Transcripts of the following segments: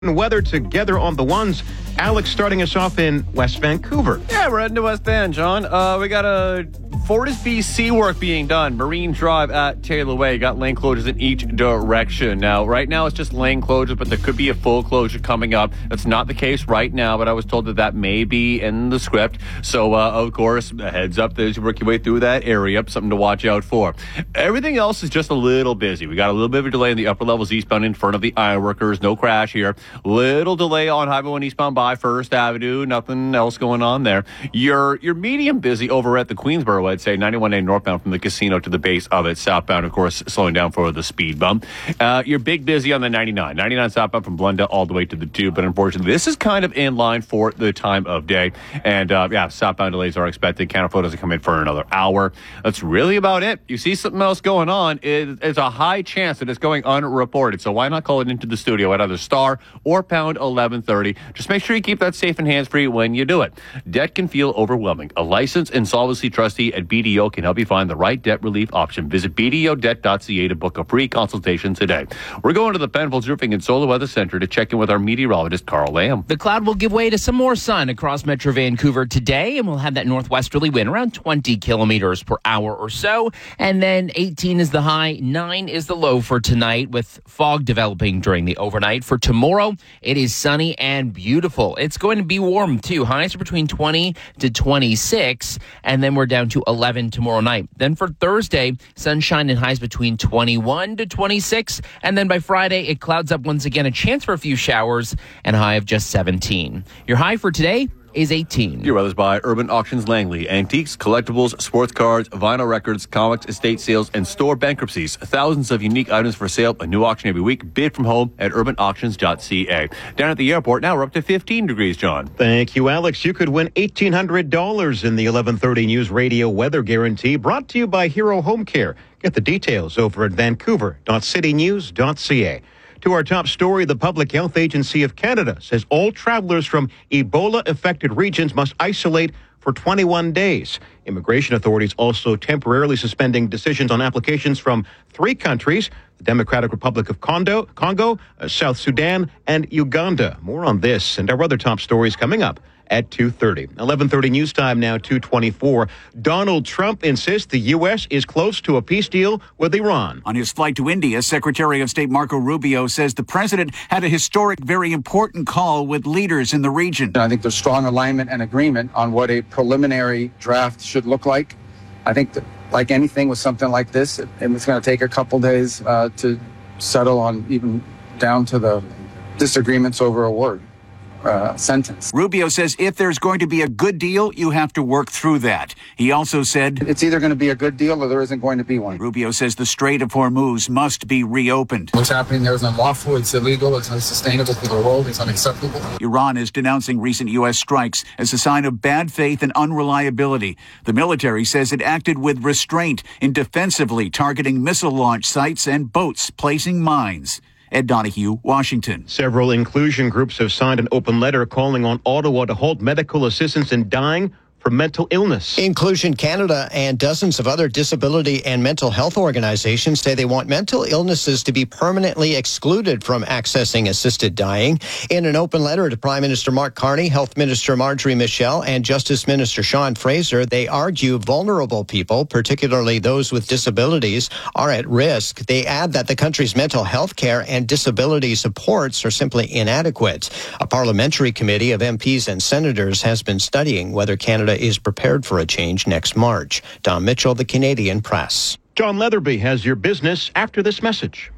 Weather together on the ones. Alex starting us off in West Vancouver. Yeah, we're heading to West Van, John. We got a FortisBC work being done. Marine Drive at Taylor Way. Got lane closures in each direction. Now, right now it's just lane closures, but there could be a full closure coming up. That's not the case right now, but I was told that may be in the script. So, of course, a heads up as you work your way through that area. Something to watch out for. Everything else is just a little busy. We got a little bit of a delay in the upper levels eastbound in front of the ironworkers. No crash here. Little delay on Highway 1 eastbound by First Avenue. Nothing else going on there. You're medium busy over at the Queensboro, I'd say. 91A northbound from the casino to the base of it. Southbound, of course, slowing down for the speed bump. You're big busy on the 99. 99 southbound from Blunda all the way to the tube. But unfortunately, this is kind of in line for the time of day. And, southbound delays are expected. Counterflow doesn't come in for another hour. That's really about it. You see something else going on, it's a high chance that it's going unreported. So why not call it into the studio at either star or pound 1130. Just make sure you keep that safe and hands-free when you do it. Debt can feel overwhelming. A licensed insolvency trustee at BDO can help you find the right debt relief option. Visit BDOdebt.ca to book a free consultation today. We're going to the Penfolds Roofing and Solar Weather Center to check in with our meteorologist, Carl Lamb. The cloud will give way to some more sun across Metro Vancouver today, and we'll have that northwesterly wind around 20 kilometers per hour or so. And then 18 is the high, 9 is the low for tonight, with fog developing during the overnight. For tomorrow, it is sunny and beautiful. It's going to be warm, too. Highs are between 20 to 26, and then we're down to 11 tomorrow night. Then for Thursday, sunshine and highs between 21 to 26, and then by Friday, it clouds up once again, a chance for a few showers, and a high of just 17. Your high for today is 18. Your weather's by Urban Auctions Langley. Antiques, collectibles, sports cards, vinyl records, comics, estate sales, and store bankruptcies. Thousands of unique items for sale. A new auction every week. Bid from home at urbanauctions.ca. Down at the airport, now we're up to 15 degrees, John. Thank you, Alex. You could win $1,800 in the 1130 News Radio Weather Guarantee, brought to you by Hero Home Care. Get the details over at vancouver.citynews.ca. To our top story, the Public Health Agency of Canada says all travelers from Ebola-affected regions must isolate for 21 days. Immigration authorities also temporarily suspending decisions on applications from 3 countries, the Democratic Republic of Congo, South Sudan, and Uganda. More on this and our other top stories coming up at 2:30. 11:30 news time now, 2:24. Donald Trump insists the U.S. is close to a peace deal with Iran. On his flight to India, Secretary of State Marco Rubio says the president had a historic, very important call with leaders in the region. I think there's strong alignment and agreement on what a preliminary draft should look like. I think that, like anything with something like this, it's going to take a couple days to settle on, even down to the disagreements over a word. Sentence. Rubio says if there's going to be a good deal, you have to work through that. He also said it's either going to be a good deal or there isn't going to be one. Rubio says the Strait of Hormuz must be reopened. What's happening there is unlawful, it's illegal, it's unsustainable for the world, it's unacceptable. Iran is denouncing recent U.S. strikes as a sign of bad faith and unreliability. The military says it acted with restraint in defensively targeting missile launch sites and boats placing mines. Ed Donahue, Washington. Several inclusion groups have signed an open letter calling on Ottawa to halt medical assistance in dying from mental illness. Inclusion Canada and dozens of other disability and mental health organizations say they want mental illnesses to be permanently excluded from accessing assisted dying. In an open letter to Prime Minister Mark Carney, Health Minister Marjorie Michel, and Justice Minister Sean Fraser, they argue vulnerable people, particularly those with disabilities, are at risk. They add that the country's mental health care and disability supports are simply inadequate. A parliamentary committee of MPs and senators has been studying whether Canada is prepared for a change next March. Don Mitchell, The Canadian Press. John Leatherby has your business after this message.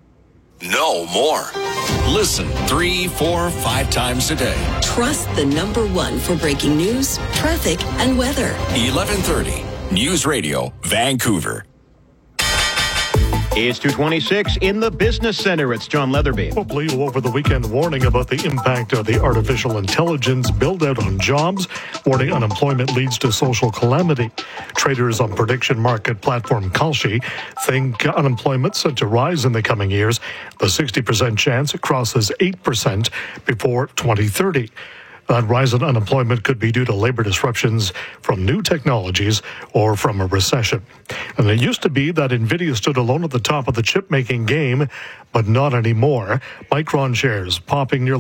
Know more. Listen 3, 4, 5 times a day. Trust the number one for breaking news, traffic, and weather. 1130 News Radio, Vancouver. It's 2:26 in the Business Center. It's John Leatherby. Hope Leo over the weekend warning about the impact of the artificial intelligence build-out on jobs, warning unemployment leads to social calamity. Traders on prediction market platform Kalshi think unemployment set to rise in the coming years. The 60% chance it crosses 8% before 2030. That rise in unemployment could be due to labor disruptions from new technologies or from a recession. And it used to be that NVIDIA stood alone at the top of the chip-making game, but not anymore. Micron shares popping nearly